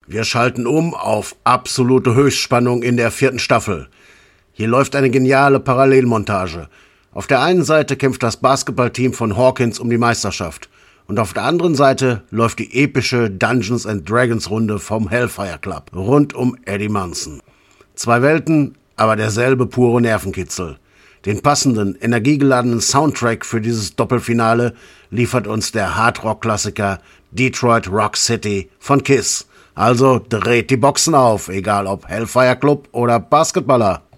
Wir schalten um auf absolute Höchstspannung in der 4. Staffel. Hier läuft eine geniale Parallelmontage. Auf der einen Seite kämpft das Basketballteam von Hawkins um die Meisterschaft. Und auf der anderen Seite läuft die epische Dungeons & Dragons Runde vom Hellfire Club rund um Eddie Munson. 2 Welten, aber derselbe pure Nervenkitzel. Den passenden, energiegeladenen Soundtrack für dieses Doppelfinale liefert uns der Hardrock-Klassiker Detroit Rock City von KISS. Also dreht die Boxen auf, egal ob Hellfire Club oder Basketballer.